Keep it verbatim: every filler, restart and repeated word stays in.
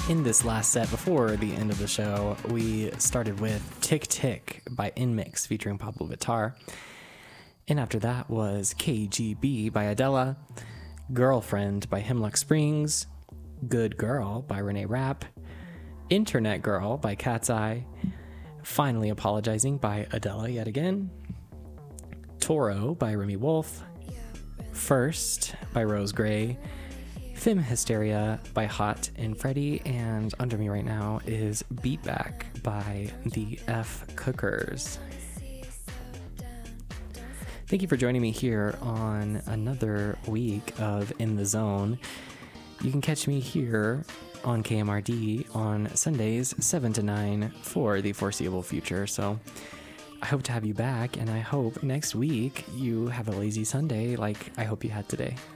In this last set, before the end of the show, we started with Tick Tick by Inmix featuring Pablo Vittar. And after that was K G B by Adela, Girlfriend by Hemlock Springs, Good Girl by Renee Rapp, Internet Girl by Cat's Eye, Finally Apologizing by Adela yet again, Toro by Remy Wolf, First by Rose Gray, Femme Hysteria by Hot and Freddy, and under me right now is Beat Back by the F Cookers. Thank you for joining me here on another week of In the Zone. You can catch me here on K M R D on Sundays, seven to nine for the foreseeable future. So I hope to have you back, and I hope next week you have a lazy Sunday like I hope you had today.